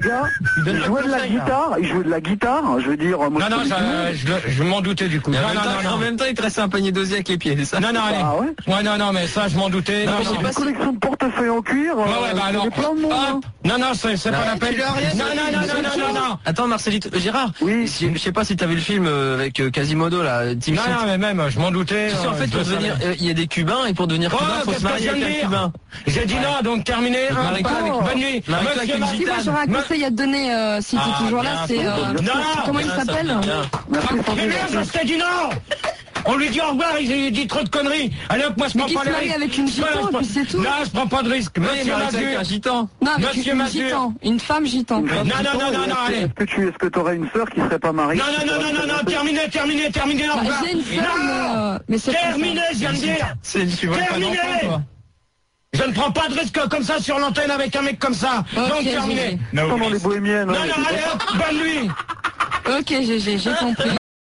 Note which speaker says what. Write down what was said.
Speaker 1: Il jouait de la guitare, je veux dire... Moi,
Speaker 2: non, je m'en doutais du coup.
Speaker 3: En même temps, il te restait un panier d'osier avec les pieds, c'est ça?
Speaker 2: Non, allez.
Speaker 1: Ah ouais?
Speaker 2: Ouais, non, mais ça, je m'en doutais.
Speaker 1: Une collection de portefeuilles en cuir,
Speaker 2: bah alors.
Speaker 1: plein de monde, hein.
Speaker 2: Non, c'est pas la peine. Non.
Speaker 3: Attends, Marcelito, Gérard.
Speaker 1: Oui.
Speaker 3: Je sais pas si t'as vu le film avec Quasimodo, là, Team
Speaker 2: Non, mais même, je m'en doutais.
Speaker 3: Tu sais, en fait, pour devenir, il y a des Cubains, et pour devenir Cubain, faut se marier avec un Cubain.
Speaker 2: J'ai dit non, donc terminé. Bonne nuit.
Speaker 4: Si moi j'aurais un conseil à te donner, si tu es toujours là, c'est... Comment il s'appelle?
Speaker 2: Mais merde, je t'ai dit non. On lui dit au revoir, il dit trop de conneries. Allez hop, moi je prends pas les risques.
Speaker 4: Avec une gitan, et puis c'est tout.
Speaker 2: Non, je prends pas de risque. Monsieur
Speaker 3: avec un gitan.
Speaker 4: Non, avec une gitan. Une femme gitan.
Speaker 2: Non, allez.
Speaker 1: Est-ce que tu aurais une sœur qui serait pas mariée?
Speaker 2: Non, terminé, au revoir.
Speaker 4: J'ai une sœur, mais c'est
Speaker 2: terminé, je viens de dire. Terminé. Je ne prends pas de risque comme ça sur l'antenne avec un mec comme ça. Donc terminé.
Speaker 1: Pendant les bohémiennes.
Speaker 2: Non, allez hop, bonne nuit.
Speaker 4: Ok, j'ai compris.